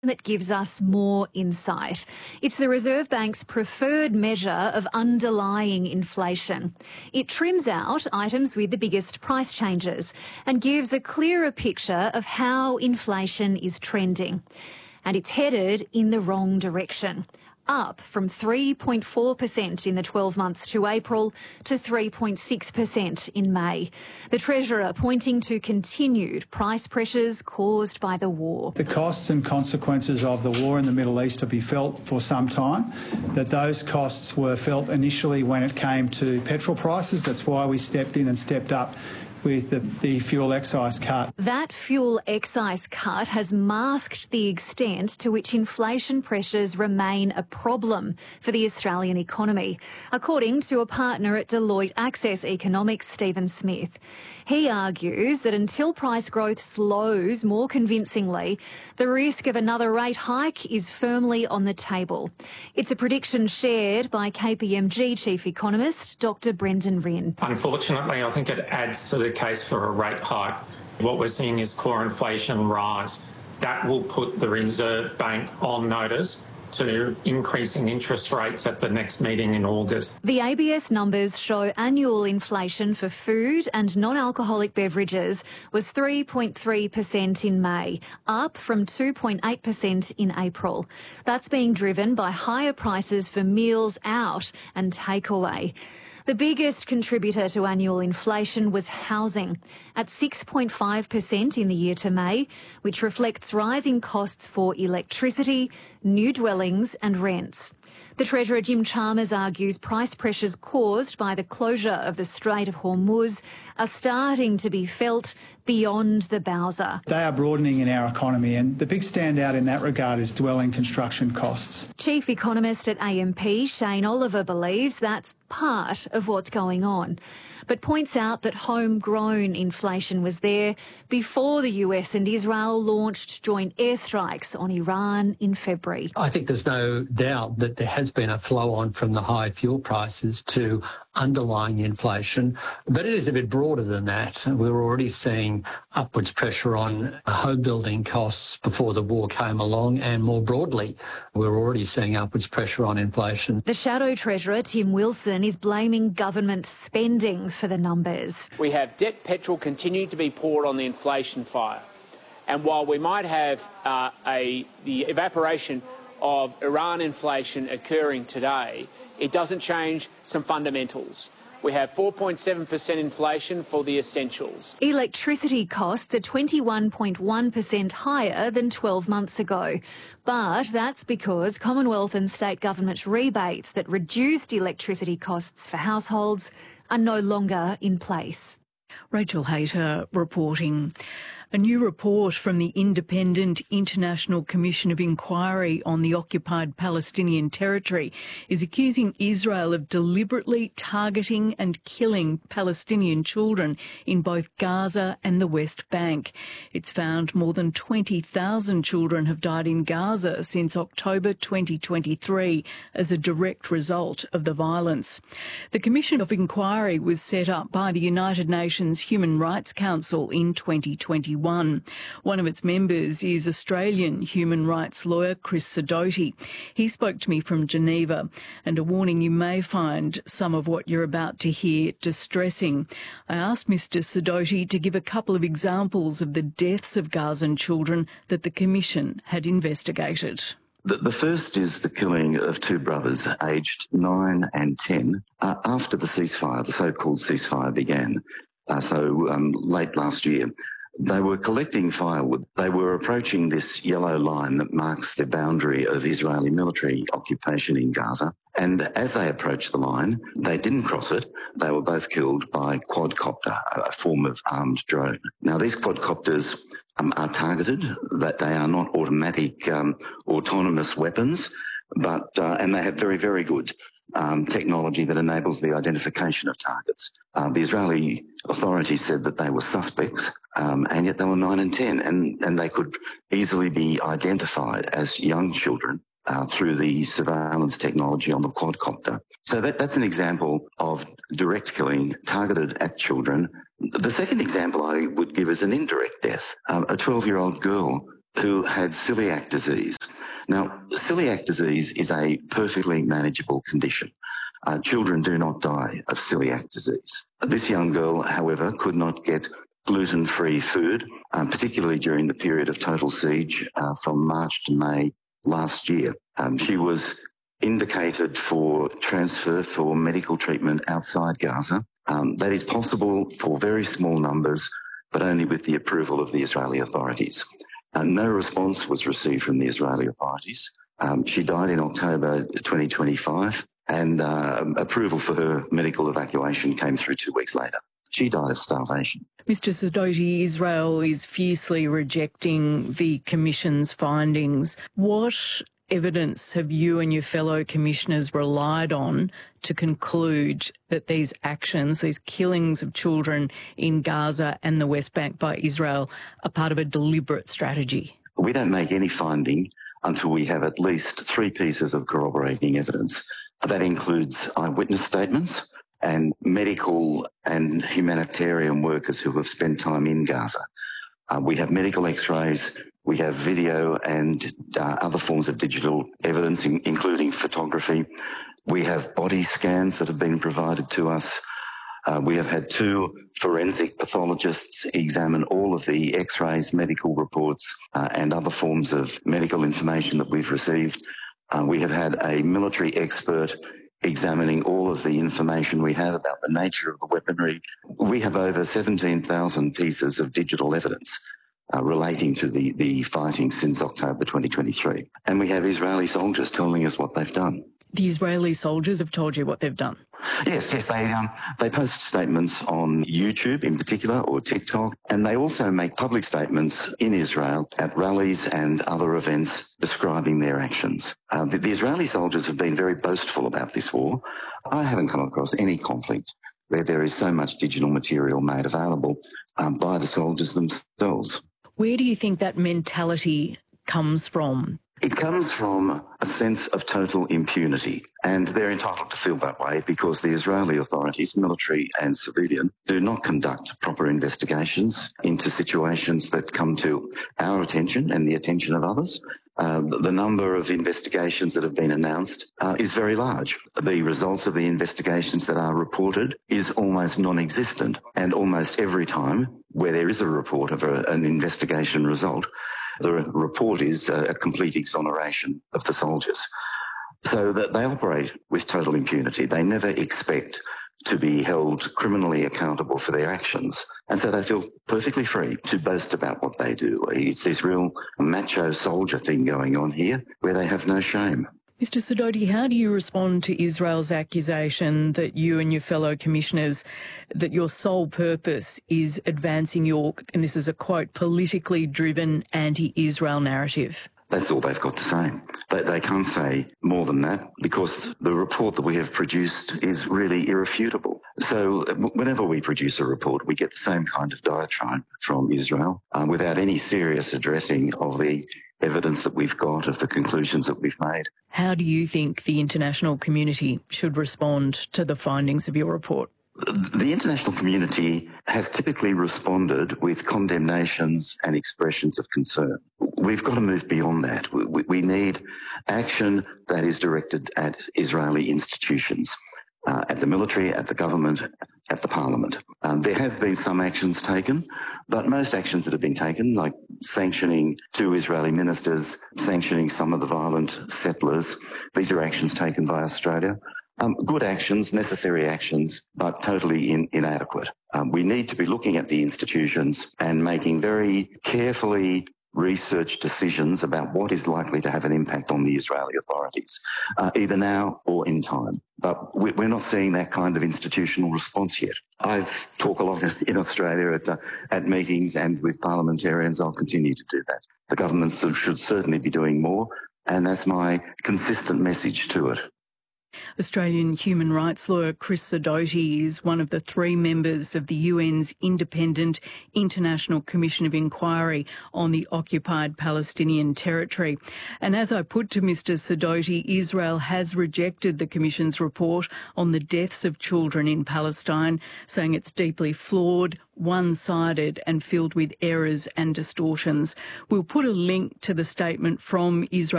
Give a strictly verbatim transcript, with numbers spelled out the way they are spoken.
that gives us more insight. It's the Reserve Bank's preferred measure of underlying inflation. It trims out items with the biggest price changes and gives a clearer picture of how inflation is trending. And it's headed in the wrong direction, up from three point four percent in the twelve months to April to three point six percent in May. The Treasurer pointing to continued price pressures caused by the war. The costs and consequences of the war in the Middle East will be felt for some time, that those costs were felt initially when it came to petrol prices. That's why we stepped in and stepped up with the, the fuel excise cut. That fuel excise cut has masked the extent to which inflation pressures remain a problem for the Australian economy, according to a partner at Deloitte Access Economics, Stephen Smith. He argues that until price growth slows more convincingly, the risk of another rate hike is firmly on the table. It's a prediction shared by K P M G Chief Economist Doctor Brendan Rinn. Unfortunately, I think it adds to the case for a rate hike. What we're seeing is core inflation rise. That will put the Reserve Bank on notice to increasing interest rates at the next meeting in August. The A B S numbers show annual inflation for food and non-alcoholic beverages was three point three percent in May, up from two point eight percent in April. That's being driven by higher prices for meals out and takeaway. The biggest contributor to annual inflation was housing, at six point five percent in the year to May, which reflects rising costs for electricity, new dwellings and rents. The Treasurer Jim Chalmers argues price pressures caused by the closure of the Strait of Hormuz are starting to be felt beyond the Bowser. They are broadening in our economy, and the big standout in that regard is dwelling construction costs. Chief Economist at A M P Shane Oliver believes that's part of what's going on, but points out that homegrown inflation was there before the U S and Israel launched joint airstrikes on Iran in February. I think there's no doubt that there has been a flow on from the high fuel prices to underlying inflation, but it is a bit broader than that. We're already seeing upwards pressure on home building costs before the war came along, and more broadly, we're already seeing upwards pressure on inflation. The Shadow Treasurer, Tim Wilson, is blaming government spending for the numbers. We have debt petrol continuing to be poured on the inflation fire. And while we might have uh, a the evaporation of Iran inflation occurring today, it doesn't change some fundamentals. We have four point seven percent inflation for the essentials. Electricity costs are twenty-one point one percent higher than twelve months ago. But that's because Commonwealth and state government rebates that reduced electricity costs for households are no longer in place. Rachel Hayter reporting. A new report from the Independent International Commission of Inquiry on the Occupied Palestinian Territory is accusing Israel of deliberately targeting and killing Palestinian children in both Gaza and the West Bank. It's found more than twenty thousand children have died in Gaza since October twenty twenty-three as a direct result of the violence. The Commission of Inquiry was set up by the United Nations Human Rights Council in twenty twenty-one. One of its members is Australian human rights lawyer Chris Sidoti. He spoke to me from Geneva, and a warning: you may find some of what you're about to hear distressing. I asked Mr Sidoti to give a couple of examples of the deaths of Gazan children that the Commission had investigated. The, the first is the killing of two brothers aged nine and ten uh, after the ceasefire, the so-called ceasefire began, uh, so um, late last year. They were collecting firewood. They were approaching this yellow line that marks the boundary of Israeli military occupation in Gaza. And as they approached the line, they didn't cross it. They were both killed by quadcopter, a form of armed drone. Now, these quadcopters um, are targeted, that they are not automatic um, autonomous weapons, but uh, and they have very, very good Um, technology that enables the identification of targets. Uh, the Israeli authorities said that they were suspects, um, and yet they were nine and ten, and, and they could easily be identified as young children uh, through the surveillance technology on the quadcopter. So that, that's an example of direct killing targeted at children. The second example I would give is an indirect death. Um, a twelve-year-old girl who had celiac disease. Now, celiac disease is a perfectly manageable condition. Uh, children do not die of celiac disease. This young girl, however, could not get gluten-free food, um, particularly during the period of total siege uh, from March to May last year. Um, she was indicated for transfer for medical treatment outside Gaza. Um, that is possible for very small numbers, but only with the approval of the Israeli authorities. Uh, no response was received from the Israeli authorities. Um, she died in October twenty twenty-five, and uh, approval for her medical evacuation came through two weeks later. She died of starvation. Mister Sidoti, Israel is fiercely rejecting the Commission's findings. What evidence have you and your fellow commissioners relied on to conclude that these actions, these killings of children in Gaza and the West Bank by Israel, are part of a deliberate strategy? We don't make any finding until we have at least three pieces of corroborating evidence. That includes eyewitness statements and medical and humanitarian workers who have spent time in Gaza. Uh, we have medical x-rays, we have video and uh, other forms of digital evidence, in, including photography. We have body scans that have been provided to us. Uh, we have had two forensic pathologists examine all of the x-rays, medical reports, uh, and other forms of medical information that we've received. Uh, we have had a military expert examining all of the information we have about the nature of the weaponry. We have over seventeen thousand pieces of digital evidence uh, relating to the, the fighting since October twenty twenty-three. And we have Israeli soldiers telling us what they've done. The Israeli soldiers have told you what they've done? Yes, yes, they um, they post statements on YouTube in particular, or TikTok, and they also make public statements in Israel at rallies and other events describing their actions. Uh, the, the Israeli soldiers have been very boastful about this war. I haven't come across any conflict where there is so much digital material made available um, by the soldiers themselves. Where do you think that mentality comes from? It comes from a sense of total impunity, and they're entitled to feel that way because the Israeli authorities, military and civilian, do not conduct proper investigations into situations that come to our attention and the attention of others. Uh, the number of investigations that have been announced uh, is very large. The results of the investigations that are reported is almost non-existent, and almost every time where there is a report of a, an investigation result, the report is a complete exoneration of the soldiers. So that they operate with total impunity. They never expect to be held criminally accountable for their actions. And so they feel perfectly free to boast about what they do. It's this real macho soldier thing going on here where they have no shame. Mister Sidoti, how do you respond to Israel's accusation that you and your fellow commissioners, that your sole purpose is advancing your, and this is a quote, politically driven anti-Israel narrative? That's all they've got to say. They, they can't say more than that because the report that we have produced is really irrefutable. So whenever we produce a report, we get the same kind of diatribe from Israel um, without any serious addressing of the evidence that we've got, of the conclusions that we've made. How do you think the international community should respond to the findings of your report? The international community has typically responded with condemnations and expressions of concern. We've got to move beyond that. We, we need action that is directed at Israeli institutions, uh, at the military, at the government, at the parliament. Um, there have been some actions taken, but most actions that have been taken, like sanctioning two Israeli ministers, sanctioning some of the violent settlers, these are actions taken by Australia. Um, good actions, necessary actions, but totally in, inadequate. Um, we need to be looking at the institutions and making very carefully researched decisions about what is likely to have an impact on the Israeli authorities, uh, either now or in time. But we're not seeing that kind of institutional response yet. I've talked a lot in Australia at, uh, at meetings and with parliamentarians. I'll continue to do that. The government should certainly be doing more, and that's my consistent message to it. Australian human rights lawyer Chris Sidoti is one of the three members of the U N's Independent International Commission of Inquiry on the occupied Palestinian territory. And as I put to Mr Sidoti, Israel has rejected the Commission's report on the deaths of children in Palestine, saying it's deeply flawed, one-sided and filled with errors and distortions. We'll put a link to the statement from Israel